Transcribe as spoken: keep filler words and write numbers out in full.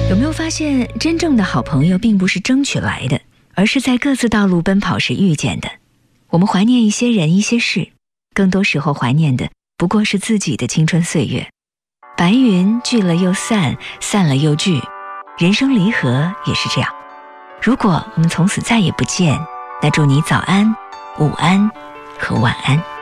有没有发现，真正的好朋友并不是争取来的，而是在各自道路奔跑时遇见的。我们怀念一些人一些事，更多时候怀念的不过是自己的青春岁月。白云聚了又散，散了又聚，人生离合也是这样。如果我们从此再也不见，那祝你早安、午安和晚安。